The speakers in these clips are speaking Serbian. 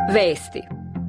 Vesti.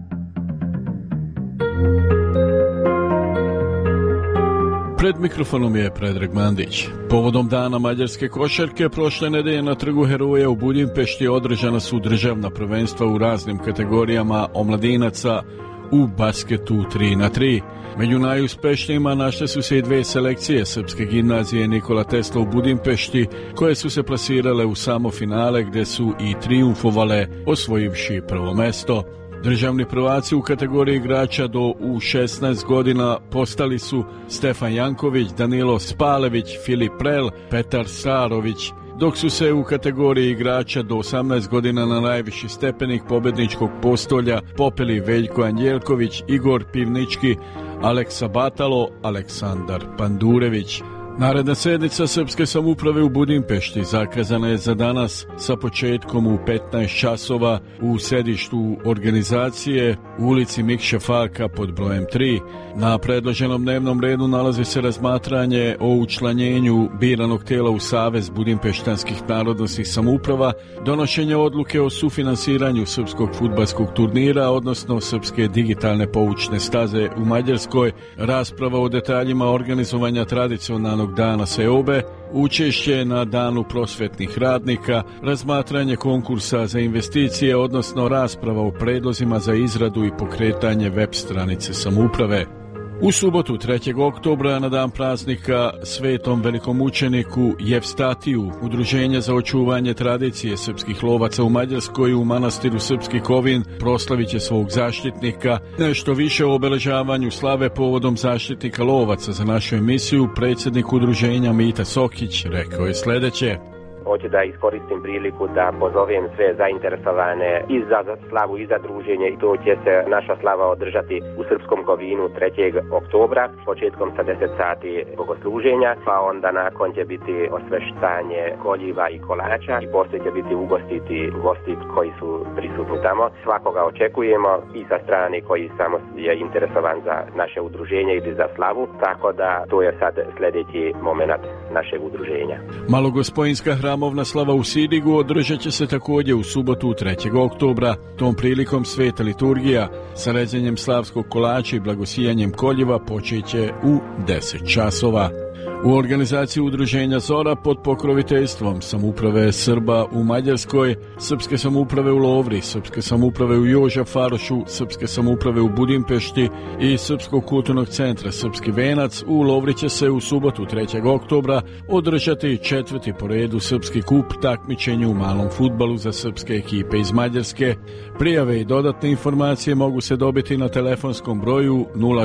Pred mikrofonom je Predrag Mandić. Povodom Dana mađarske košarke, prošle nedelje na Trgu Heroja u Budimpešti održana su državna prvenstva u raznim kategorijama omladinaca u basketu 3x3. Među najuspešnijima našle su se i dve selekcije Srpske gimnazije Nikola Tesla u Budimpešti, koje su se plasirale u samo finale gdje su i trijumfovale, osvojivši prvo mesto. Državni prvaci u kategoriji igrača do U16 godina postali su Stefan Janković, Danilo Spalević, Filip Prel, Petar Starović, dok su se u kategoriji igrača do 18 godina na najviši stepenik pobjedničkog postolja popeli Veljko Anđelković, Igor Pivnički, Aleksa Batalo, Aleksandar Pandurević. Naredna sjednica Srpske samouprave u Budimpešti zakazana je za danas sa početkom u 15 časova u sedištu organizacije u ulici Mikše Farka pod brojem 3. Na predloženom dnevnom redu nalazi se razmatranje o učlanjenju biranog tijela u Savez budimpeštanskih narodnosnih samouprava, donošenje odluke o sufinansiranju srpskog fudbalskog turnira, odnosno srpske digitalne poučne staze u Mađarskoj, rasprava o detaljima organizovanja tradicionalnog dana seobe, učešće na danu prosvetnih radnika, razmatranje konkursa za investicije, odnosno rasprava o predlozima za izradu i pokretanje web stranice samouprave. U subotu 3. oktobra na dan praznika Svetom velikomučeniku Jevstatiju, Udruženje za očuvanje tradicije srpskih lovaca u Mađarskoj u manastiru Srpski Kovin proslavit će svog zaštitnika. Nešto više o obeležavanju slave povodom zaštitnika lovaca za našu emisiju predsjednik udruženja Mita Sokić rekao je sljedeće. Hoću da iskoristim priliku da pozovem sve zainteresovane i za slavu i za druženje, i to će se naša slava održati u Srpskom Kovinu 3. oktobra, početkom sa 10 sati bogosluženja, pa onda nakon će biti osveštanje koljiva i kolača i poslije će biti ugostiti gosti koji su prisutni tamo. Svakoga očekujemo i sa strane koji samo je interesovan za naše udruženje ili za slavu, tako da to je sad sljedeći moment našeg udruženja. Malogospojinska hramovna slava u Sidigu održat će se također u subotu 3. oktobra. Tom prilikom sveta liturgija sa ređenjem slavskog kolača i blagosijanjem koljiva počeće u 10 časova. U organizaciji udruženja Zora pod pokroviteljstvom samouprave Srba u Mađarskoj, Srpske samouprave u Lovri, Srpske samouprave u Jožafarošu, Srpske samouprave u Budimpešti i Srpskog kulturnog centra Srpski venac u Lovri će se u subotu 3. oktobra održati 4. po redu Srpski kup takmičenje u malom fudbalu za srpske ekipe iz Mađarske. Prijave i dodatne informacije mogu se dobiti na telefonskom broju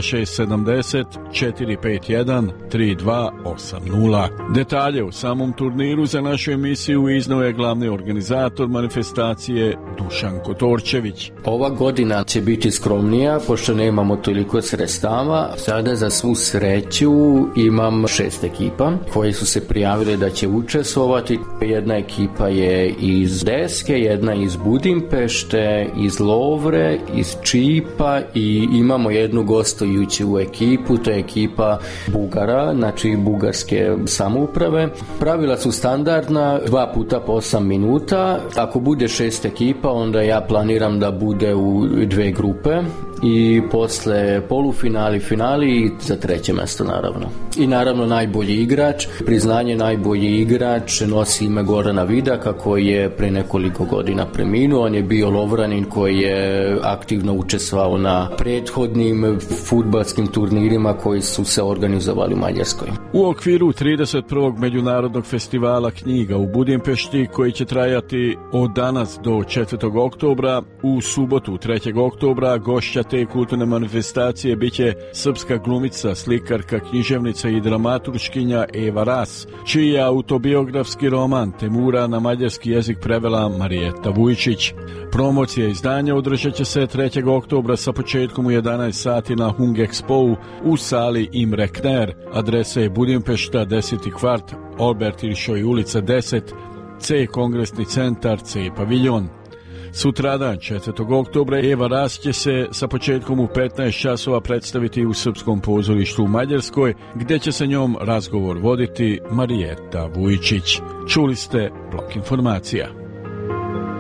0670 451 3280. Detalje o samom turniru za našu emisiju iznao je glavni organizator manifestacije Dušan Kotorčević. Ova godina će biti skromnija, pošto nemamo toliko sredstava. Sada za svu sreću imam 6 ekipa koji su se prijavili da će učestvovati. Jedna ekipa je iz Deske, jedna iz Budimpešte, iz Lovre, iz Čipa i imamo jednu gostujuću ekipu, to je ekipa Bugara, znači bugarske samouprave. Pravila su standardna, 2 puta po 8 minuta. Ako bude 6 ekipa, onda ja planiram da bude u 2 grupe i posle polufinali, finali i za 3. mjesto naravno. I naravno najbolji igrač, priznanje najbolji igrač nosi ime Gorana Vidaka koji je pre nekoliko godina preminuo. On je bio Lovranin koji je aktivno učestvovao na prethodnim fudbalskim turnirima koji su se organizovali u Mađarskoj. U okviru 31. međunarodnog festivala knjiga u Budimpešti koji će trajati od danas do 4. oktobra, u subotu 3. oktobra gošća te kulturne manifestacije biće srpska glumica, slikarka, književnica i dramaturškinja Eva Ras, čiji je autobiografski roman Temura na mađarski jezik prevela Marijeta Vujčić. Promocija izdanja održat će se 3. oktobra sa početkom u 11 sati na Hung Expo u sali Imre Kner. Adresa je Budimpešta, 10. kvart, Albert Ilšoj ulica 10, C Kongresni centar, C paviljon. Sutradan, 4. oktobra, Eva Ras će se sa početkom u 15 časova predstaviti u Srpskom pozorištu u Mađarskoj, gdje će sa njom razgovor voditi Marijeta Vujčić. Čuli ste blok informacija.